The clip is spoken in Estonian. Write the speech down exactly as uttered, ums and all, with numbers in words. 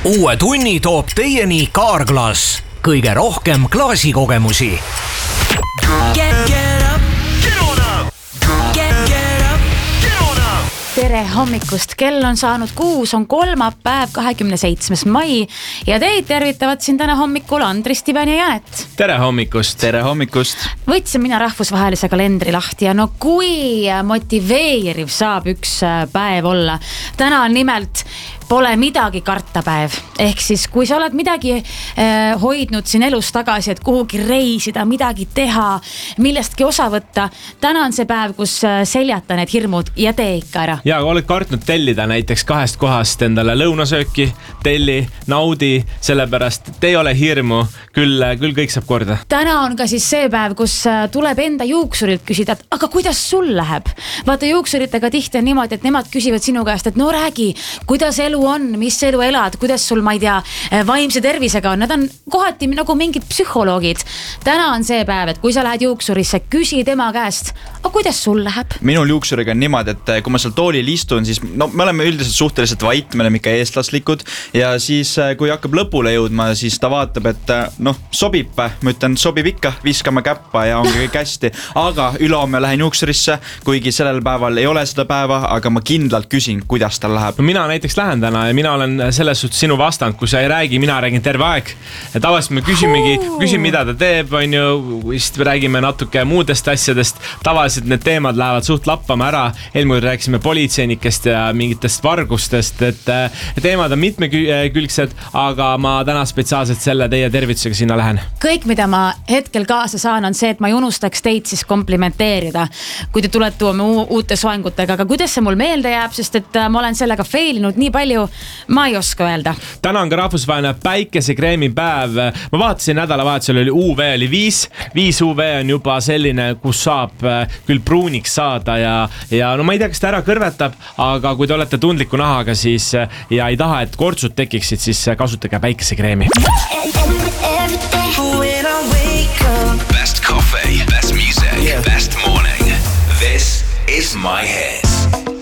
Uue tunni toob teieni Kaarglass. Kõige rohkem klaasikogemusi. Get, get up. Get on up. Get, get up. Get on up. Tere hommikust, kell on saanud kuus, on kolmapäev, kahekümne seitsmes mai ja teid tervitavad siin täna hommikul Andris, Tiben ja Janet. Tere hommikust. Tere hommikust. Võtsin mina rahvusvahelise kalendri lahti ja no kui motiveeriv saab üks päev olla. Täna on nimelt pole midagi karta päev. Ehk siis, kui sa oled midagi eh, hoidnud siin elus tagasi, et kuhugi reisida, midagi teha, millestki osa võtta, täna on see päev, kus seljata need hirmud ja tee ikka ära. Ja kui oled kartnud tellida näiteks kahest kohast endale lõunasööki, telli, naudi, sellepärast te ei ole hirmu, küll, küll kõik saab korda. Täna on ka siis see päev, kus tuleb enda juuksurilt küsida, et aga kuidas sul läheb? Vaata juuksuritega tihti on niimoodi, et nemad küsivad sinu käest, et no räägi, kuidas elu on, mis elu elad, kuidas sul, ma ei tea, vaimse tervisega on. Nad on kohati nagu mingid psühholoogid. Täna on see päev, et kui sa lähed juuksurisse, küsi tema käest, aga kuidas sul läheb? Minul juuksuriga on niimoodi, et kui ma seal toolil istun, siis no, me oleme üldiselt suhteliselt vait, me oleme ikka eestlaslikud ja siis kui hakkab lõpule jõudma, siis ta vaatab, et noh, sobib, ma ütlen, sobib ikka, viskame käppa ja ongi kõik hästi, aga ülehomme lähen juuksurisse, kuigi sellel päeval ei ole seda päeva, aga ma kindlalt küsin, kuidas tal läheb. No, mina näiteks lähen täna ja mina olen selles suhtes sinu vastand, kui sa ei räägi, mina räägin terve aeg. Ja tavaliselt me küsimegi, küsin mida ta teeb, on ju, siis räägime natuke muudest asjadest. Tavaliselt need teemad lähevad suht lappama ära. Eelmõi rääksime politseinikest ja mingitest vargustest, et teemad on mitmekülgsed, aga ma täna spetsiaalselt selle teie tervitusega sinna lähen. Kõik, mida ma hetkel kaasa saan, on see, et ma ei unustaks teid siis komplimenteerida, kui te tulete tuua uute soengutega, aga kuidas see mul meelde jääb, sest et ma olen sellega failinud nii palju, ma ei oska öelda. Täna on ka rahvusvaheline päikesekreemi päev. Ma vaatasin nädalavahetusel oli U V oli viis. Viis U V on juba selline, kus saab küll pruuniks saada ja, ja no ma ei tea, kas ta ära kõrvetab, aga kui te olete tundliku nahaga siis ja ei taha, et kortsud tekiksid, siis kasutage päikesekreemi. Best coffee, best music, yeah. Best morning. This is my hit.